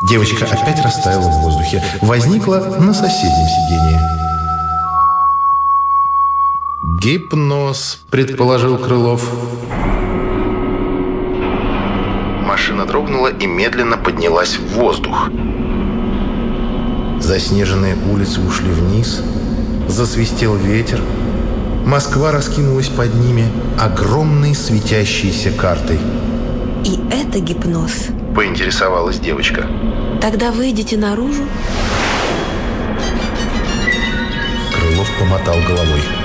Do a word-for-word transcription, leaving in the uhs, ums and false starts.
Девочка опять растаяла в воздухе, возникла на соседнем сиденье. «Гипноз», — предположил Крылов. Машина дрогнула и медленно поднялась в воздух. Заснеженные улицы ушли вниз, засвистел ветер. Москва раскинулась под ними огромной светящейся картой. «И это гипноз?» — поинтересовалась девочка. «Тогда выйдите наружу». Крылов помотал головой.